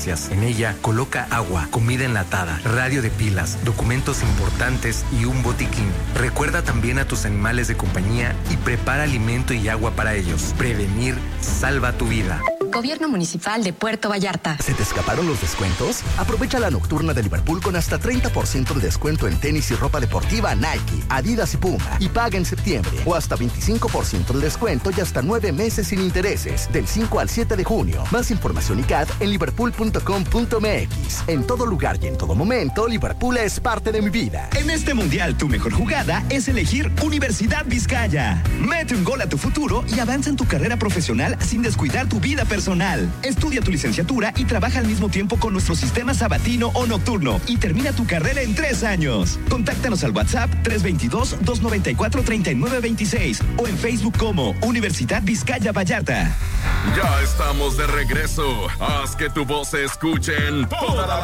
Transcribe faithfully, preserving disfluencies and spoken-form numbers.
En ella, coloca agua, comida enlatada, radio de pilas, documentos importantes y un botiquín. Recuerda también a tus animales de compañía y prepara alimento y agua para ellos. Prevenir salva tu vida. Gobierno Municipal de Puerto Vallarta. ¿Se te escaparon los descuentos? Aprovecha la nocturna de Liverpool con hasta treinta por ciento de descuento en tenis y ropa deportiva Nike, Adidas y Puma. Y paga en septiembre. O hasta veinticinco por ciento de descuento y hasta nueve meses sin intereses. Del cinco al siete de junio. Más información y C A D en liverpool punto com punto m x. En todo lugar y en todo momento, Liverpool es parte de mi vida. En este mundial, tu mejor jugada es elegir Universidad Vizcaya. Mete un gol a tu futuro y avanza en tu carrera profesional sin descuidar tu vida personal. Estudia tu licenciatura y trabaja al mismo tiempo con nuestro sistema sabatino o nocturno y termina tu carrera en tres años. Contáctanos al WhatsApp tres dos dos, dos nueve cuatro, tres nueve dos seis o en Facebook como Universidad Vizcaya Vallarta. Ya estamos de regreso. Haz que tu voz se escuche en toda la